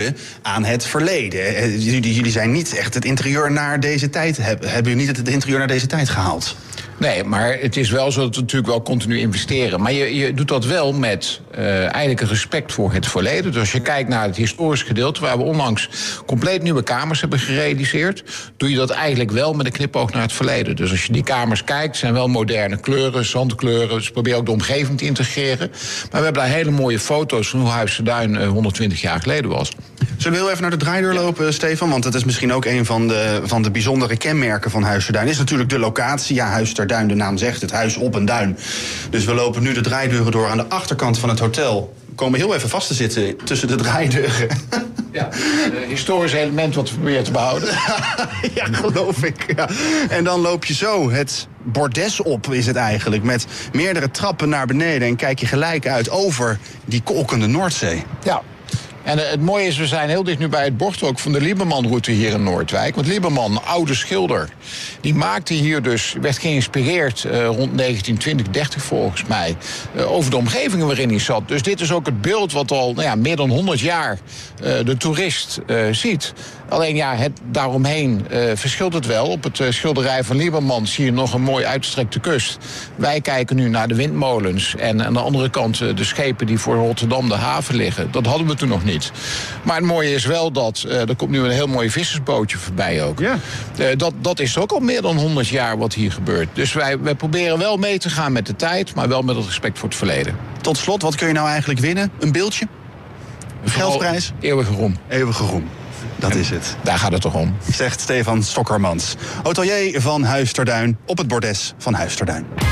ode aan het verleden. Jullie zijn niet echt het interieur naar deze tijd. Hebben jullie niet het interieur naar deze tijd gehaald? Nee, maar het is wel zo dat we natuurlijk wel continu investeren. Maar je doet dat wel met eigenlijk een respect voor het verleden. Dus als je kijkt naar het historisch gedeelte, waar we onlangs compleet nieuwe kamers hebben gerealiseerd, doe je dat eigenlijk wel met een knipoog naar het verleden. Dus als je die kamers kijkt, zijn wel moderne kleuren, zandkleuren. Dus probeer ook de omgeving te integreren. Maar we hebben daar hele mooie foto's van hoe Huis ter Duin 120 jaar geleden was. Zullen we heel even naar de draaideur lopen, Stefan? Want dat is misschien ook een van de bijzondere kenmerken van Huis ter Duin. Is natuurlijk de locatie. Ja, Huis ter Duin, de naam zegt het, huis op een duin. Dus we lopen nu de draaideuren door aan de achterkant van het hotel. We komen heel even vast te zitten tussen de draaideuren. Ja, een historisch element wat we proberen te behouden. Ja, geloof ik. Ja. En dan loop je zo het bordes op, is het eigenlijk. Met meerdere trappen naar beneden. En kijk je gelijk uit over die kolkende Noordzee. Ja. En het mooie is, we zijn heel dicht nu bij het bord ook van de Lieberman-route hier in Noordwijk. Want Lieberman, een oude schilder, die maakte hier dus, werd geïnspireerd rond 1920, 30 volgens mij, over de omgevingen waarin hij zat. Dus dit is ook het beeld wat al meer dan 100 jaar de toerist ziet. Alleen ja, daaromheen verschilt het wel. Op het schilderij van Lieberman zie je nog een mooi uitgestrekte kust. Wij kijken nu naar de windmolens en aan de andere kant de schepen die voor Rotterdam de haven liggen. Dat hadden we toen nog niet. Maar het mooie is wel dat er komt nu een heel mooi vissersbootje voorbij ook. Ja. Dat is ook al meer dan 100 jaar wat hier gebeurt. Dus wij proberen wel mee te gaan met de tijd, maar wel met het respect voor het verleden. Tot slot, wat kun je nou eigenlijk winnen? Een beeldje? Een geldprijs? Eeuwige roem. Eeuwige roem. Dat is het. Daar gaat het toch om. Zegt Stefan Stokkermans, hotelier van Huis ter Duin op het bordes van Huis ter Duin.